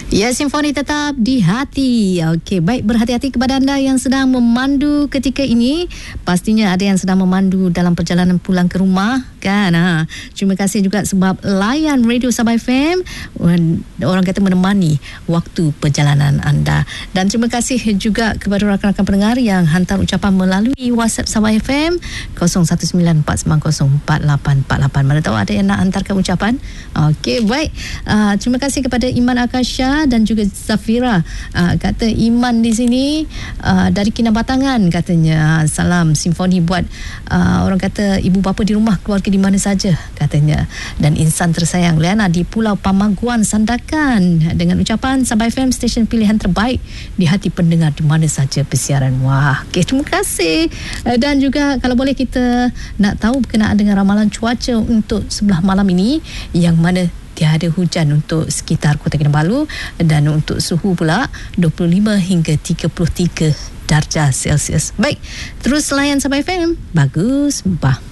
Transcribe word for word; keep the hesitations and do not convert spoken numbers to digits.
Ya, Simfoni tetap di hati. Okey, baik, berhati-hati kepada anda yang sedang memandu ketika ini. Pastinya ada yang sedang memandu dalam perjalanan pulang ke rumah, kan? Ha. Terima kasih juga sebab layan Radio Sabah F M. Orang kata menemani waktu perjalanan anda. Dan terima kasih juga kepada rakan-rakan pendengar yang hantar ucapan melalui WhatsApp Sabah F M kosong satu sembilan empat sembilan kosong empat lapan empat lapan. Mana tahu ada yang nak hantarkan ucapan. Okey, baik. Uh, terima kasih kepada Iman Akasha dan juga Zafira. Uh, kata Iman di sini uh, dari Kinabatangan katanya. Salam Simfoni buat uh, orang kata ibu bapa di rumah, keluarga di mana saja katanya. Dan insan tersayang Liana di Pulau Pamaguan Sandakan dengan ucapan Sabah F M stesen pilihan terbaik di hati pendengar di mana saja bersiaran. Wah, okay, terima kasih. Uh, dan juga kalau boleh kita nak tahu berkenaan dengan ramalan cuaca untuk sebelah malam ini, yang mana tiada hujan untuk sekitar Kota Kinabalu, dan untuk suhu pula dua puluh lima hingga tiga puluh tiga darjah Celsius. Baik, terus layan Sabah F M. Bagus, bah.